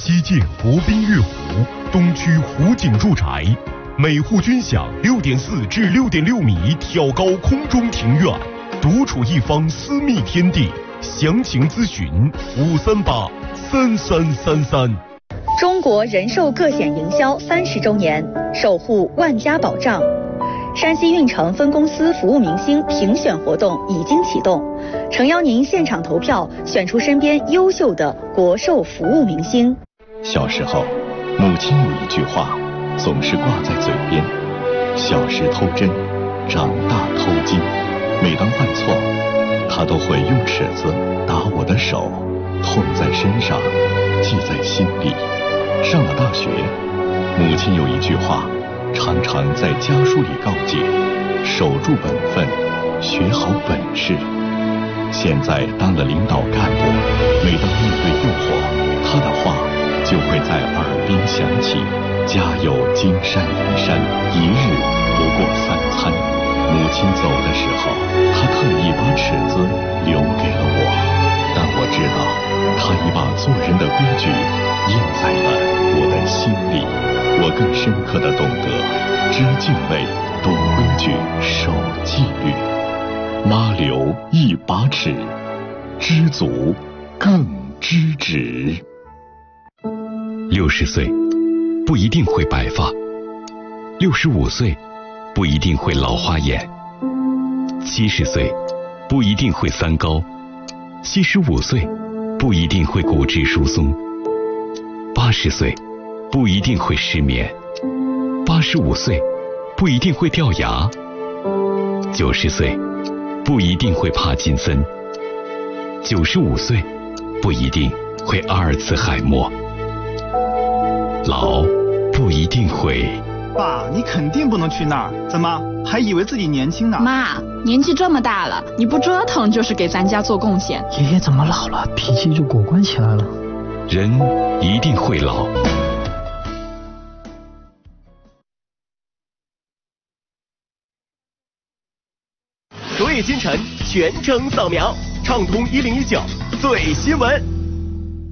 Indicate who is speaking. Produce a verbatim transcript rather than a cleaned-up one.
Speaker 1: 西建国宾悦湖，东区湖景住宅，每户均享六点四至六点六米挑高空中庭院，独处一方私密天地。详情咨询五三八三三三三。
Speaker 2: 中国人寿个险营销三十周年，守护万家保障。山西运城分公司服务明星评选活动已经启动，诚邀您现场投票，选出身边优秀的国寿服务明星。
Speaker 3: 小时候，母亲有一句话总是挂在嘴边：小时偷针，长大偷金。每当犯错，她都会用尺子打我的手，痛在身上，记在心里。上了大学，母亲有一句话常常在家书里告诫：守住本分，学好本事。现在当了领导干部，每当面对诱惑，他的话就会在耳边响起：家有金山银山，一日不过三餐。母亲走的时候，她特意把尺子留给了我，但我知道她已把做人的规矩印在了我的心里。我更深刻地懂得知敬畏，懂规矩，守纪律。妈留一把尺，知足更知止。
Speaker 4: 六十岁不一定会白发，六十五岁不一定会老花眼，七十岁不一定会三高，七十五岁不一定会骨质疏松，八十岁不一定会失眠，八十五岁不一定会掉牙，九十岁不一定会帕金森，九十五岁不一定会阿尔茨海默，老不一定会。
Speaker 5: 爸，你肯定不能去那儿，怎么还以为自己年轻呢？
Speaker 6: 妈，年纪这么大了，你不折腾就是给咱家做贡献。
Speaker 7: 爷爷怎么老了，脾气就果断起来了？
Speaker 4: 人一定会老。
Speaker 8: 昨夜今晨全程扫描，畅通一零一九最新闻。